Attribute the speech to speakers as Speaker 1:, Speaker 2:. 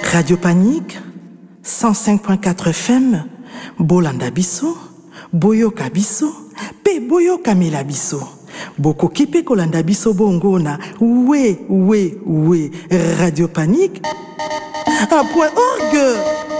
Speaker 1: Radio Panique, 105.4 FM, Bolanda Bisso, Boyoka Bisso, Pe Boyoka Mela Bisso. Boko kipe kolanda biso bongona, ouais, Radio Panique, .org.